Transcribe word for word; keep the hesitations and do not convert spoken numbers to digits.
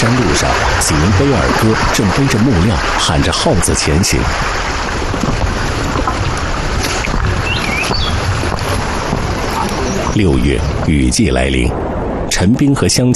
山路上，几名背耳哥正背着木料，喊着号子前行。六月，雨季来临，陈兵和乡